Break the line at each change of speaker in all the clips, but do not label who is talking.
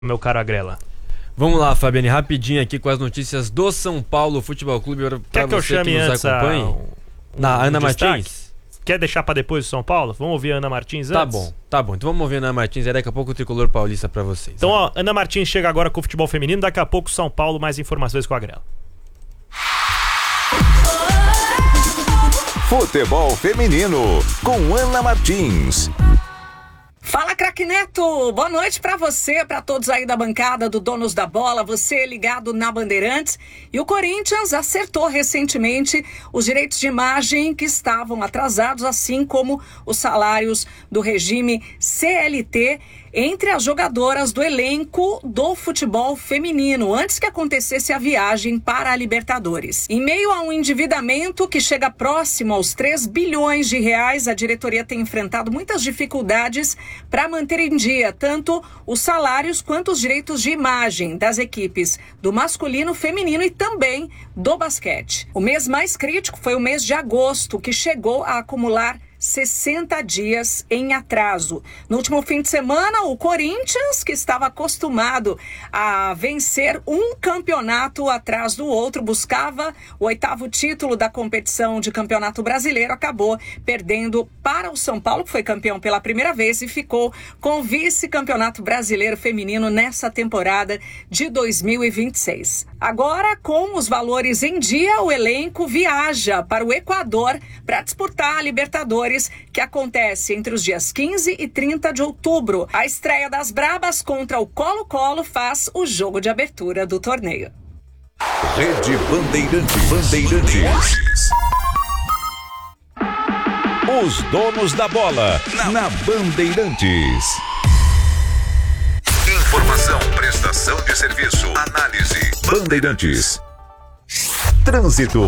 meu caro Agrela?
Vamos lá, Fabiane, rapidinho aqui com as notícias do São Paulo Futebol Clube para você que nos acompanhe. Na Ana Martins.
Quer deixar para depois do São Paulo? Vamos ouvir a Ana Martins antes?
Tá bom. Então vamos ouvir a Ana Martins e daqui a pouco o Tricolor Paulista para vocês.
Então, ó, Ana Martins chega agora com o futebol feminino, daqui a pouco São Paulo, mais informações com a Agrela.
Futebol feminino com Ana Martins.
Fala, craque Neto! Boa noite pra você, pra todos aí da bancada do Donos da Bola, você ligado na Bandeirantes. E o Corinthians acertou recentemente os direitos de imagem que estavam atrasados, assim como os salários do regime CLT entre as jogadoras do elenco do futebol feminino, antes que acontecesse a viagem para a Libertadores. Em meio a um endividamento que chega próximo aos 3 bilhões de reais, a diretoria tem enfrentado muitas dificuldades para manter em dia tanto os salários quanto os direitos de imagem das equipes do masculino, feminino e também do basquete. O mês mais crítico foi o mês de agosto, que chegou a acumular 60 dias em atraso. No último fim de semana, o Corinthians, que estava acostumado a vencer um campeonato atrás do outro, buscava o 8º título da competição de campeonato brasileiro, acabou perdendo para o São Paulo, que foi campeão pela primeira vez e ficou com o vice-campeonato brasileiro feminino nessa temporada de 2026. Agora, com os valores em dia, o elenco viaja para o Equador para disputar a Libertadores, que acontece entre os dias 15 e 30 de outubro. A estreia das Brabas contra o Colo-Colo faz o jogo de abertura do torneio.
Rede Bandeirantes. Os donos da bola na Bandeirantes. Informação, prestação de serviço, análise. Bandeirantes. Trânsito.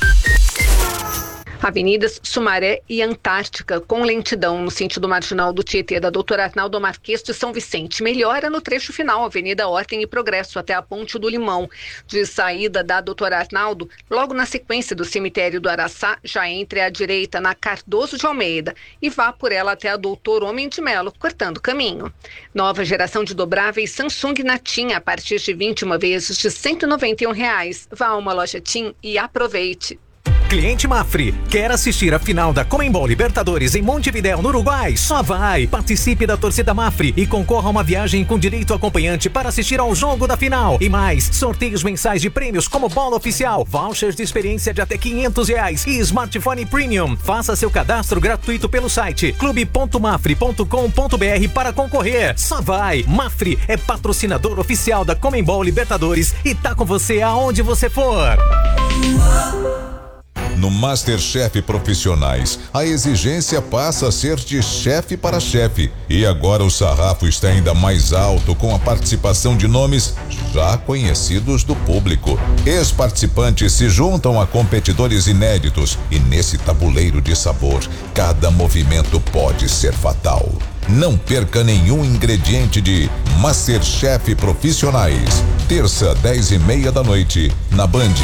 Avenidas Sumaré e Antártica, com lentidão no sentido marginal do Tietê da Dr. Arnaldo Marques de São Vicente. Melhora no trecho final, Avenida Ordem e Progresso, até a Ponte do Limão. De saída da Dr. Arnaldo, logo na sequência do cemitério do Araçá, já entre à direita na Cardoso de Almeida e vá por ela até a Doutor Homem de Melo, cortando caminho. Nova geração de dobráveis Samsung na TIM, a partir de 21 vezes de R$ 191. Vá a uma loja TIM e aproveite.
Cliente Mafre, quer assistir a final da Conmebol Libertadores em Montevidéu, no Uruguai? Só vai! Participe da torcida Mafre e concorra a uma viagem com direito acompanhante para assistir ao jogo da final. E mais, sorteios mensais de prêmios como bola oficial, vouchers de experiência de até R$500 e smartphone premium. Faça seu cadastro gratuito pelo site clube.mafre.com.br para concorrer. Só vai! Mafre é patrocinador oficial da Conmebol Libertadores e tá com você aonde você for.
No MasterChef Profissionais, a exigência passa a ser de chefe para chefe. E agora o sarrafo está ainda mais alto com a participação de nomes já conhecidos do público. Ex-participantes se juntam a competidores inéditos e nesse tabuleiro de sabor, cada movimento pode ser fatal. Não perca nenhum ingrediente de MasterChef Profissionais. Terça, 10h30 da noite, na Band.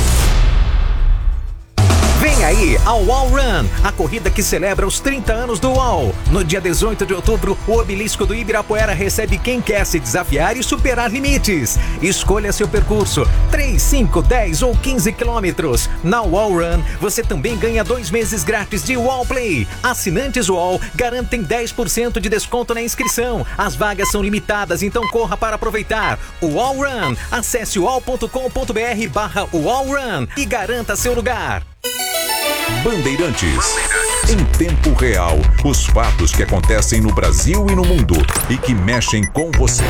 Vem aí ao UOL Run, a corrida que celebra os 30 anos do UOL. No dia 18 de outubro, o Obelisco do Ibirapuera recebe quem quer se desafiar e superar limites. Escolha seu percurso, 3, 5, 10 ou 15 quilômetros. Na UOL Run, você também ganha 2 meses grátis de UOL Play. Assinantes UOL garantem 10% de desconto na inscrição. As vagas são limitadas, então corra para aproveitar. UOL Run, acesse uol.com.br/UOL Run e garanta seu lugar.
Bandeirantes. Em tempo real, os fatos que acontecem no Brasil e no mundo e que mexem com você.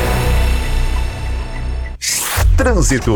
Trânsito.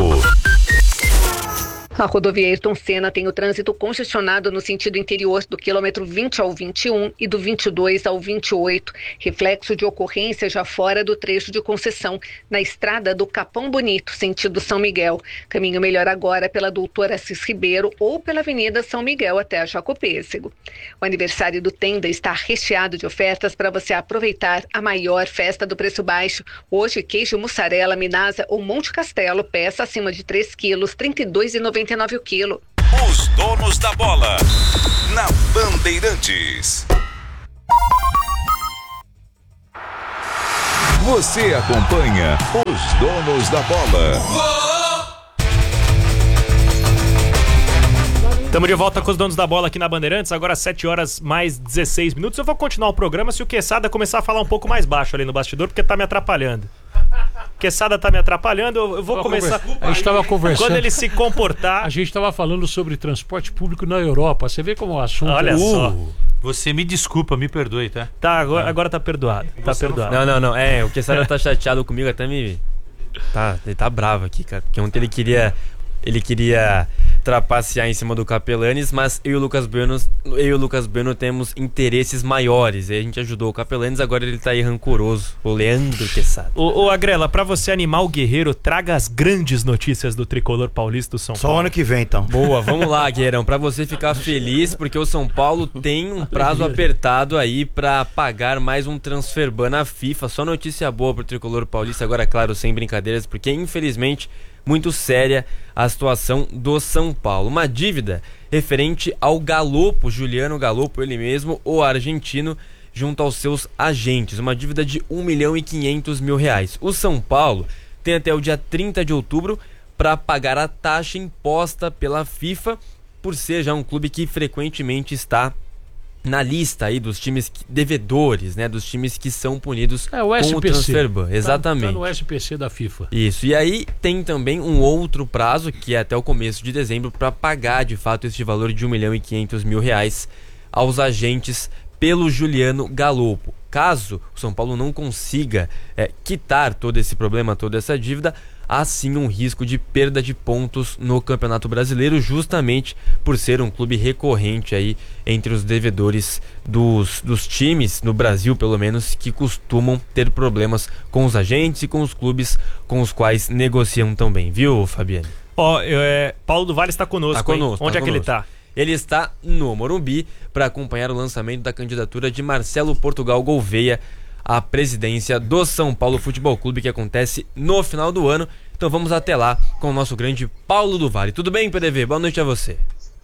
A rodovia Ayrton Senna tem o trânsito congestionado no sentido interior do quilômetro 20 ao 21 e do 22 ao 28, reflexo de ocorrência já fora do trecho de concessão, na estrada do Capão Bonito, sentido São Miguel. Caminho melhor agora pela Doutora Assis Ribeiro ou pela Avenida São Miguel até a Jacopêssego. O aniversário do Tenda está recheado de ofertas para você aproveitar a maior festa do preço baixo. Hoje, queijo mussarela, Minasa ou Monte Castelo, peça acima de 3 quilos, R$ 32,99 o quilo.
Os donos da bola na Bandeirantes. Você acompanha os donos da bola.
Estamos de volta com os donos da bola aqui na Bandeirantes, agora 7 horas mais 16 minutos. Eu vou continuar o programa se o Quesada começar a falar um pouco mais baixo ali no bastidor, porque tá me atrapalhando. Quesada tá me atrapalhando, eu vou começar...
A gente estava conversando...
Quando ele se comportar...
A gente estava falando sobre transporte público na Europa. Você vê como o assunto...
Olha só.
Você me desculpa, me perdoe, tá?
Tá, agora tá perdoado. Tá perdoado.
Não. O Quesada tá chateado comigo, até me... Ele tá bravo aqui, cara. Porque ontem ele queria trapacear em cima do Capelanes, mas eu e o Lucas Bueno temos interesses maiores. E a gente ajudou o Capelanes, agora ele tá aí rancoroso. O Leandro Quesada.
Ô Agrela, pra você animar o guerreiro, traga as grandes notícias do tricolor paulista do São Paulo.
Só ano que vem, então.
Boa, vamos lá, Guerreirão, pra você ficar feliz, porque o São Paulo tem um prazo apertado aí pra pagar mais um transfer ban na FIFA. Só notícia boa pro tricolor paulista, agora, claro, sem brincadeiras, porque infelizmente muito séria a situação do São Paulo. Uma dívida referente ao Galopo, Juliano Galopo, ele mesmo, o argentino, junto aos seus agentes. Uma dívida de R$1.500.000. O São Paulo tem até o dia 30 de outubro para pagar a taxa imposta pela FIFA, por ser já um clube que frequentemente está na lista aí dos times devedores, né? Dos times que são punidos
com o
transfer ban. Exatamente.
Tá no SPC da FIFA.
Isso. E aí tem também um outro prazo, que é até o começo de dezembro, para pagar de fato este valor de R$1.500.000 aos agentes pelo Juliano Galopo. Caso o São Paulo não consiga quitar todo esse problema, toda essa dívida, há sim um risco de perda de pontos no Campeonato Brasileiro, justamente por ser um clube recorrente aí entre os devedores dos times, no Brasil pelo menos, que costumam ter problemas com os agentes e com os clubes com os quais negociam também, viu, Fabiane?
Paulo do Vale está conosco. Onde é que ele está?
Ele está no Morumbi para acompanhar o lançamento da candidatura de Marcelo Portugal Gouveia à presidência do São Paulo Futebol Clube, que acontece no final do ano. Então vamos até lá com o nosso grande Paulo do Vale. Tudo bem, PDV? Boa noite a você.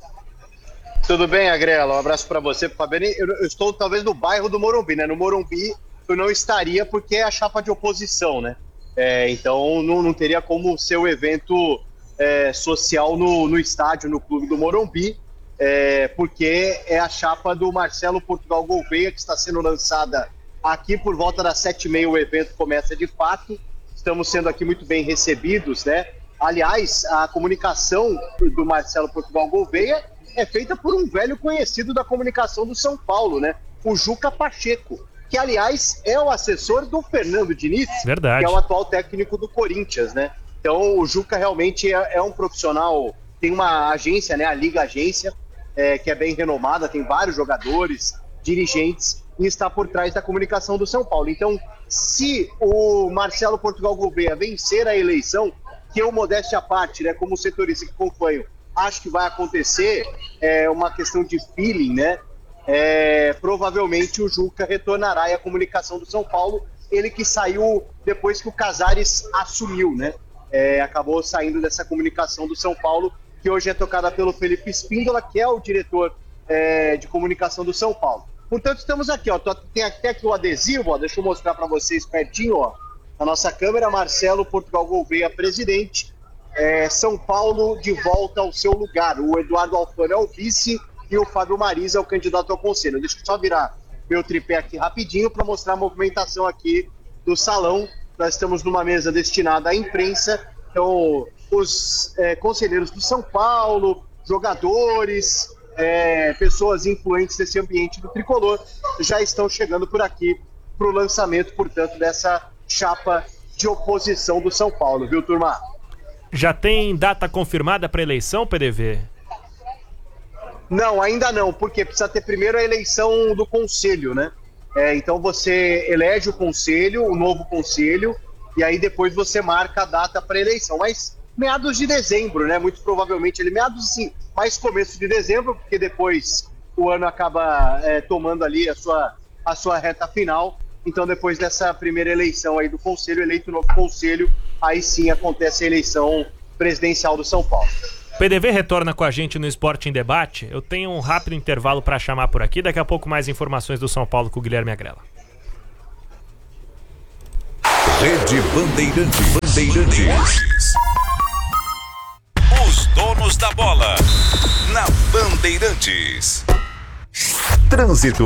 Tudo bem, Agrela? Um abraço para você, pro Fabiano. Eu estou talvez no bairro do Morumbi, né? No Morumbi eu não estaria porque é a chapa de oposição, né? Então não teria como ser o evento social no estádio, no clube do Morumbi, porque é a chapa do Marcelo Portugal Gouveia, que está sendo lançada aqui por volta das 7h30. O evento começa de fato. Estamos sendo aqui muito bem recebidos, né? Aliás, a comunicação do Marcelo Portugal Gouveia é feita por um velho conhecido da comunicação do São Paulo, né? O Juca Pacheco, que aliás é o assessor do Fernando Diniz,
Verdade.
Que é o atual técnico do Corinthians, né? Então o Juca realmente é um profissional, tem uma agência, né? A Liga Agência, que é bem renomada, tem vários jogadores, dirigentes, e está por trás da comunicação do São Paulo. Então, se o Marcelo Portugal Gouveia vencer a eleição, que eu, modéstia à parte, né, como setorista que acompanho, acho que vai acontecer, uma questão de feeling, né? Provavelmente o Juca retornará à comunicação do São Paulo, ele que saiu depois que o Casares assumiu, né? Acabou saindo dessa comunicação do São Paulo, que hoje é tocada pelo Felipe Espíndola, que é o diretor de comunicação do São Paulo. Portanto, estamos aqui, ó. Tem até aqui o adesivo, ó. Deixa eu mostrar para vocês pertinho, ó. Na nossa câmera, Marcelo Portugal Gouveia, presidente. São Paulo de volta ao seu lugar. O Eduardo Alfano é o vice e o Fábio Mariz é o candidato ao conselho. Deixa eu só virar meu tripé aqui rapidinho para mostrar a movimentação aqui do salão. Nós estamos numa mesa destinada à imprensa. Então, os conselheiros do São Paulo, jogadores, pessoas influentes desse ambiente do tricolor já estão chegando por aqui para o lançamento, portanto, dessa chapa de oposição do São Paulo, viu, turma?
Já tem data confirmada para a eleição, PDV?
Não, ainda não, porque precisa ter primeiro a eleição do conselho, né? Então você elege o conselho, o novo conselho, e aí depois você marca a data para a eleição. Mas meados de dezembro, né? Muito provavelmente meados, sim, mais começo de dezembro, porque depois o ano acaba tomando ali a sua reta final. Então, depois dessa primeira eleição aí do conselho, eleito o novo conselho, aí sim acontece a eleição presidencial do São Paulo.
PDV retorna com a gente no Esporte em Debate. Eu tenho um rápido intervalo para chamar por aqui. Daqui a pouco mais informações do São Paulo com o Guilherme Agrela.
Rede Bandeirantes. Os donos da bola. Na Bandeirantes. Trânsito.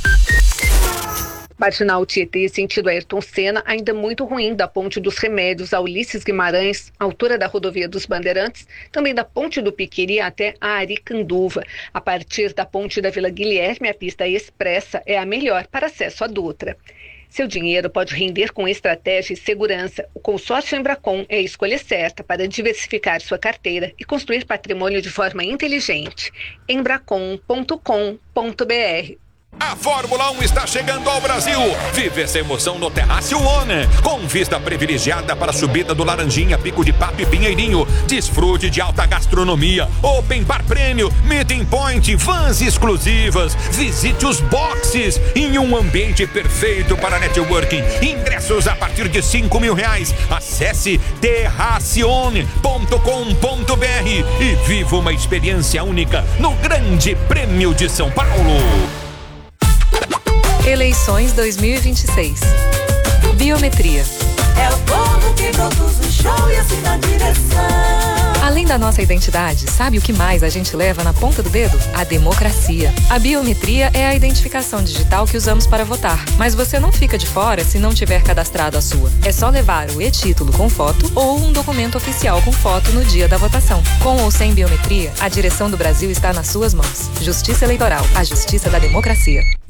Marginal Tietê, sentido Ayrton Senna, ainda muito ruim da Ponte dos Remédios a Ulisses Guimarães, altura da rodovia dos Bandeirantes, também da Ponte do Piqueri até a Aricanduva. A partir da Ponte da Vila Guilherme, a pista expressa é a melhor para acesso à Dutra. Seu dinheiro pode render com estratégia e segurança. O consórcio Embracon é a escolha certa para diversificar sua carteira e construir patrimônio de forma inteligente. Embracon.com.br.
A Fórmula 1 está chegando ao Brasil. Vive essa emoção no Terrácio One, com vista privilegiada para a subida do Laranjinha, Pico de Pato e Pinheirinho. Desfrute de alta gastronomia, open bar prêmio, meeting point, vans exclusivas. Visite os boxes em um ambiente perfeito para networking. Ingressos a partir de R$5.000. Acesse terracione.com.br e viva uma experiência única no Grande Prêmio de São Paulo.
Eleições 2026. Biometria.
É o povo que produz o show e assina a direção.
Além da nossa identidade, sabe o que mais a gente leva na ponta do dedo? A democracia. A biometria é a identificação digital que usamos para votar. Mas você não fica de fora se não tiver cadastrado a sua. É só levar o e-título com foto ou um documento oficial com foto no dia da votação. Com ou sem biometria, a direção do Brasil está nas suas mãos. Justiça Eleitoral, a justiça da democracia.